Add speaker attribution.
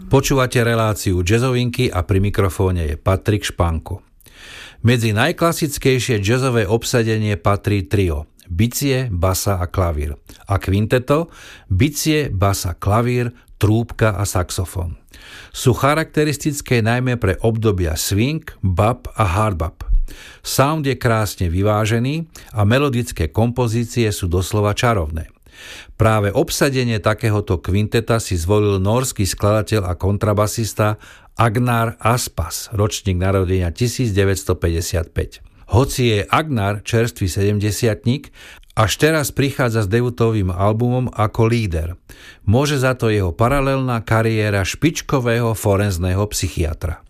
Speaker 1: Počúvate reláciu Jazzovinky a pri mikrofóne je Patrik Španko. Medzi najklasickejšie jazzové obsadenie patrí trio bicie, basa a klavír a kvinteto bicie, basa, klavír, trúbka a saxofón. Sú charakteristické najmä pre obdobia swing, bop a hardbop. Sound je krásne vyvážený a melodické kompozície sú doslova čarovné. Práve obsadenie takéhoto kvinteta si zvolil nórsky skladateľ a kontrabasista Agnar Aspas, ročník narodenia 1955. Hoci je Agnar čerstvý sedemdesiatnik, až teraz prichádza s debutovým albumom ako líder. Môže za to jeho paralelná kariéra špičkového forenzného psychiatra.